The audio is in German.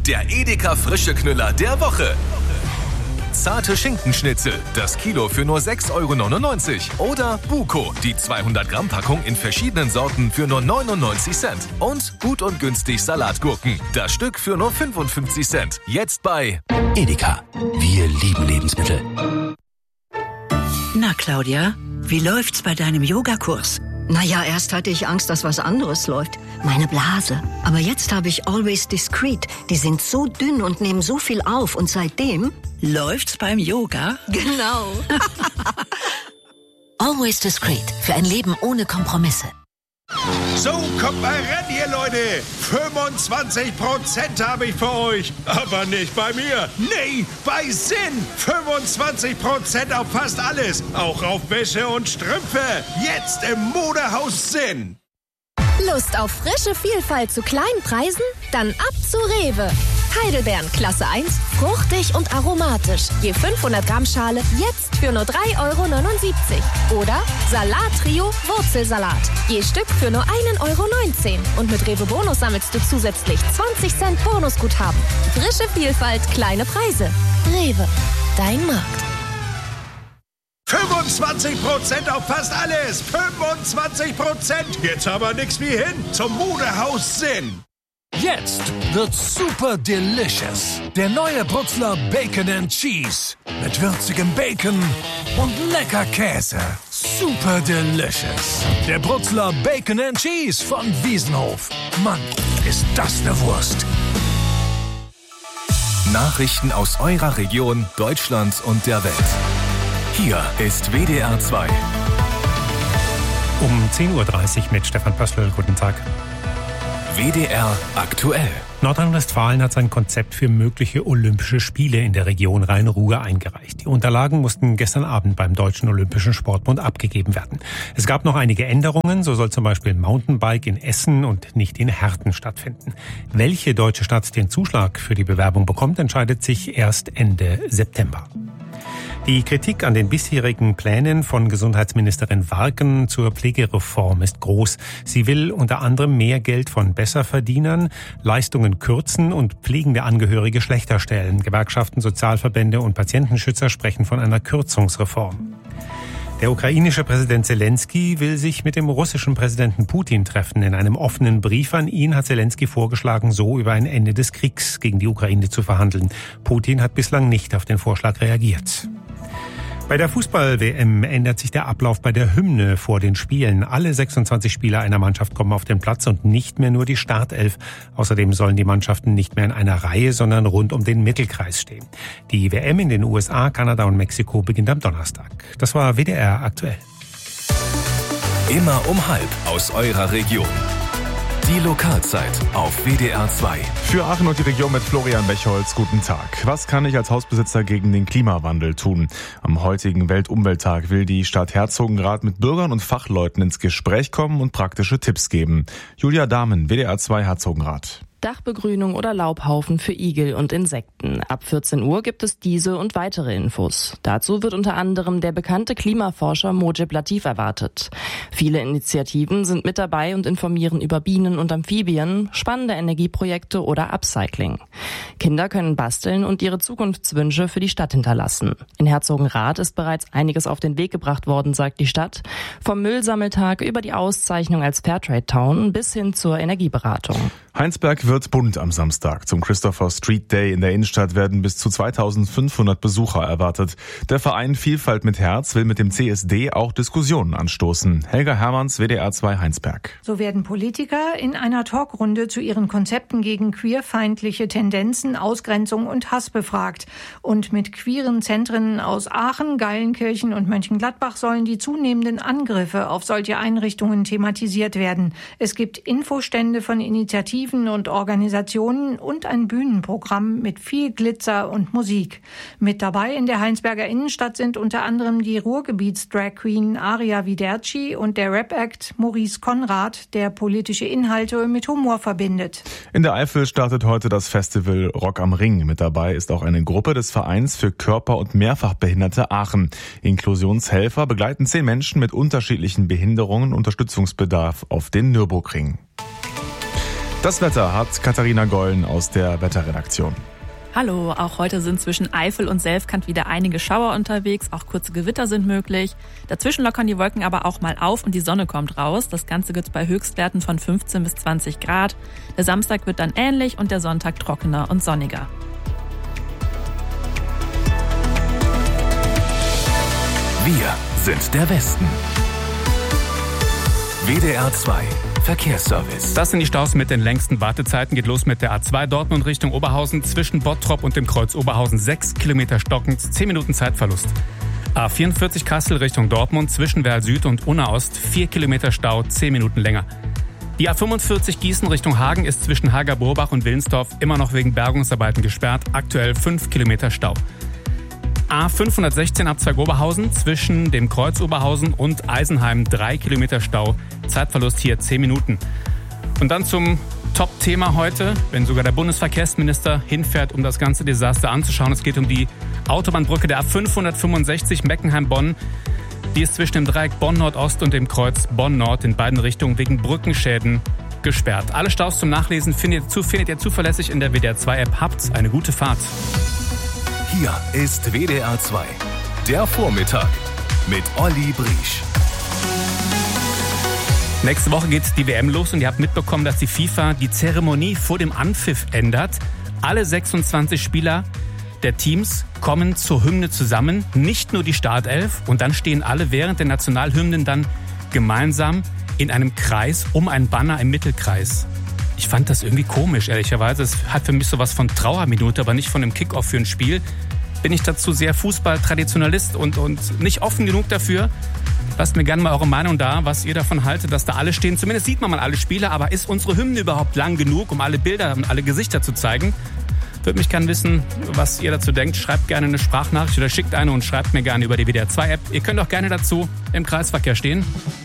der Edeka frische Knüller der Woche. Zarte Schinkenschnitzel, das Kilo für nur 6,99 €. Oder Buko, die 200-Gramm-Packung in verschiedenen Sorten für nur 99 Cent. Und gut und günstig Salatgurken, das Stück für nur 55 Cent. Jetzt bei Edeka. Wir lieben Lebensmittel. Na, Claudia, wie läuft's bei deinem Yogakurs? Naja, erst hatte ich Angst, dass was anderes läuft. Meine Blase. Aber jetzt habe ich Always Discreet. Die sind so dünn und nehmen so viel auf. Und seitdem... Läuft's beim Yoga? Genau. Always Discreet. Für ein Leben ohne Kompromisse. So, kommt mal ran, ihr Leute. 25% habe ich für euch. Aber nicht bei mir. Nee, bei Sinn. 25% auf fast alles. Auch auf Wäsche und Strümpfe. Jetzt im Modehaus Sinn. Lust auf frische Vielfalt zu kleinen Preisen? Dann ab zu Rewe. Heidelbeeren Klasse 1, fruchtig und aromatisch. Je 500 Gramm Schale jetzt für nur 3,79 €. Oder Salat-Trio Wurzelsalat. Je Stück für nur 1,19 €. Und mit Rewe Bonus sammelst du zusätzlich 20 Cent Bonusguthaben. Frische Vielfalt, kleine Preise. Rewe, dein Markt. 25% auf fast alles. 25%. Jetzt aber nix wie hin zum Modehaus Sinn. Jetzt wird's super delicious. Der neue Brutzler Bacon and Cheese. Mit würzigem Bacon und lecker Käse. Super delicious. Der Brutzler Bacon and Cheese von Wiesenhof. Mann, ist das eine Wurst. Nachrichten aus eurer Region, Deutschland und der Welt. Hier ist WDR 2. Um 10:30 Uhr mit Stefan Pössl. Guten Tag. WDR aktuell. Nordrhein-Westfalen hat sein Konzept für mögliche Olympische Spiele in der Region Rhein-Ruhr eingereicht. Die Unterlagen mussten gestern Abend beim Deutschen Olympischen Sportbund abgegeben werden. Es gab noch einige Änderungen. So soll zum Beispiel Mountainbike in Essen und nicht in Herten stattfinden. Welche deutsche Stadt den Zuschlag für die Bewerbung bekommt, entscheidet sich erst Ende September. Die Kritik an den bisherigen Plänen von Gesundheitsministerin Warken zur Pflegereform ist groß. Sie will unter anderem mehr Geld von Besserverdienern, Leistungen kürzen und pflegende Angehörige schlechter stellen. Gewerkschaften, Sozialverbände und Patientenschützer sprechen von einer Kürzungsreform. Der ukrainische Präsident Zelensky will sich mit dem russischen Präsidenten Putin treffen. In einem offenen Brief an ihn hat Zelensky vorgeschlagen, so über ein Ende des Kriegs gegen die Ukraine zu verhandeln. Putin hat bislang nicht auf den Vorschlag reagiert. Bei der Fußball-WM ändert sich der Ablauf bei der Hymne vor den Spielen. Alle 26 Spieler einer Mannschaft kommen auf den Platz und nicht mehr nur die Startelf. Außerdem sollen die Mannschaften nicht mehr in einer Reihe, sondern rund um den Mittelkreis stehen. Die WM in den USA, Kanada und Mexiko beginnt am Donnerstag. Das war WDR aktuell. Immer um 12:30 aus eurer Region. Die Lokalzeit auf WDR 2. Für Aachen und die Region mit Florian Bechholz, guten Tag. Was kann ich als Hausbesitzer gegen den Klimawandel tun? Am heutigen Weltumwelttag will die Stadt Herzogenrath mit Bürgern und Fachleuten ins Gespräch kommen und praktische Tipps geben. Julia Dahmen, WDR 2 Herzogenrath. Dachbegrünung oder Laubhaufen für Igel und Insekten. Ab 14 Uhr gibt es diese und weitere Infos. Dazu wird unter anderem der bekannte Klimaforscher Mojib Latif erwartet. Viele Initiativen sind mit dabei und informieren über Bienen und Amphibien, spannende Energieprojekte oder Upcycling. Kinder können basteln und ihre Zukunftswünsche für die Stadt hinterlassen. In Herzogenrath ist bereits einiges auf den Weg gebracht worden, sagt die Stadt. Vom Müllsammeltag über die Auszeichnung als Fairtrade Town bis hin zur Energieberatung. Heinsberg wird bunt am Samstag. Zum Christopher Street Day in der Innenstadt werden bis zu 2500 Besucher erwartet. Der Verein Vielfalt mit Herz will mit dem CSD auch Diskussionen anstoßen. Helga Hermanns, WDR 2 Heinsberg. So werden Politiker in einer Talkrunde zu ihren Konzepten gegen queerfeindliche Tendenzen, Ausgrenzung und Hass befragt. Und mit queeren Zentren aus Aachen, Geilenkirchen und Mönchengladbach sollen die zunehmenden Angriffe auf solche Einrichtungen thematisiert werden. Es gibt Infostände von Initiativen und Organisationen und ein Bühnenprogramm mit viel Glitzer und Musik. Mit dabei in der Heinsberger Innenstadt sind unter anderem die Ruhrgebiets-Drag-Queen Aria Widerci und der Rap-Act Maurice Konrad, der politische Inhalte mit Humor verbindet. In der Eifel startet heute das Festival Rock am Ring. Mit dabei ist auch eine Gruppe des Vereins für Körper- und Mehrfachbehinderte Aachen. Inklusionshelfer begleiten 10 Menschen mit unterschiedlichen Behinderungen und Unterstützungsbedarf auf den Nürburgring. Das Wetter hat Katharina Gollen aus der Wetterredaktion. Hallo, auch heute sind zwischen Eifel und Selfkant wieder einige Schauer unterwegs, auch kurze Gewitter sind möglich. Dazwischen lockern die Wolken aber auch mal auf und die Sonne kommt raus. Das Ganze gibt bei Höchstwerten von 15 bis 20 Grad. Der Samstag wird dann ähnlich und der Sonntag trockener und sonniger. Wir sind der Westen. WDR 2 Verkehrsservice. Das sind die Staus mit den längsten Wartezeiten. Geht los mit der A2 Dortmund Richtung Oberhausen. Zwischen Bottrop und dem Kreuz Oberhausen 6 Kilometer stockend, 10 Minuten Zeitverlust. A44 Kassel Richtung Dortmund. Zwischen Werl Süd und Unna Ost 4 Kilometer Stau, 10 Minuten länger. Die A45 Gießen Richtung Hagen ist zwischen Hager-Burbach und Willensdorf immer noch wegen Bergungsarbeiten gesperrt. Aktuell 5 Kilometer Stau. A516 Abzweig Oberhausen zwischen dem Kreuz Oberhausen und Eisenheim 3 Kilometer Stau. Zeitverlust hier 10 Minuten. Und dann zum Top-Thema heute, wenn sogar der Bundesverkehrsminister hinfährt, um das ganze Desaster anzuschauen. Es geht um die Autobahnbrücke der A565 Meckenheim-Bonn. Die ist zwischen dem Dreieck Bonn-Nordost und dem Kreuz Bonn-Nord in beiden Richtungen wegen Brückenschäden gesperrt. Alle Staus zum Nachlesen findet ihr zuverlässig in der WDR 2 App. Habt eine gute Fahrt. Hier ist WDR 2, der Vormittag mit Olli Briesch. Nächste Woche geht die WM los und ihr habt mitbekommen, dass die FIFA die Zeremonie vor dem Anpfiff ändert. Alle 26 Spieler der Teams kommen zur Hymne zusammen, nicht nur die Startelf. Und dann stehen alle während der Nationalhymnen dann gemeinsam in einem Kreis um ein Banner im Mittelkreis. Ich fand das irgendwie komisch, ehrlicherweise. Es hat für mich sowas von Trauerminute, aber nicht von einem Kickoff für ein Spiel. Bin ich dazu sehr Fußball-Traditionalist und nicht offen genug dafür. Lasst mir gerne mal eure Meinung da, was ihr davon haltet, dass da alle stehen. Zumindest sieht man mal alle Spieler, aber ist unsere Hymne überhaupt lang genug, um alle Bilder und alle Gesichter zu zeigen? Würde mich gerne wissen, was ihr dazu denkt. Schreibt gerne eine Sprachnachricht oder schickt eine und schreibt mir gerne über die WDR 2 App. Ihr könnt auch gerne dazu im Kreisverkehr stehen.